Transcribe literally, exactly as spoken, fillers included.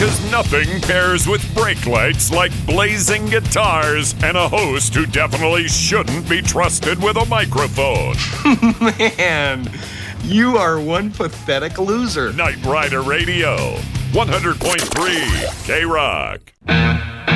Because nothing pairs with brake lights like blazing guitars and a host who definitely shouldn't be trusted with a microphone. Man, you are one pathetic loser. Knight Rider Radio, one hundred point three K-Rock.